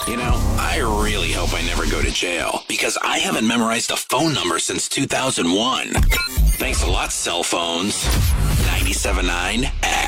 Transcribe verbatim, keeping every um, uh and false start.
You know, I really hope I never go to jail because I haven't memorized a phone number since two thousand one. Thanks a lot, cell phones. ninety-seven point nine